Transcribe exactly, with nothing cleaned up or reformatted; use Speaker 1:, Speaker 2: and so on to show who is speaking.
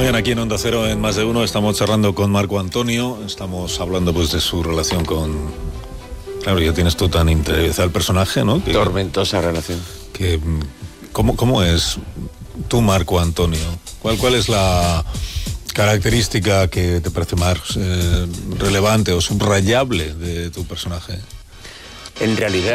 Speaker 1: Muy bien, aquí en Onda Cero, en Más de Uno, estamos charlando con Marco Antonio, estamos hablando pues de su relación con... Claro, ya tienes tú tan interiorizado el personaje, ¿no? Que,
Speaker 2: Tormentosa relación.
Speaker 1: Que, ¿cómo, ¿Cómo es tú, Marco Antonio? ¿Cuál, cuál es la característica que te parece más eh, relevante o subrayable de tu personaje?
Speaker 2: En realidad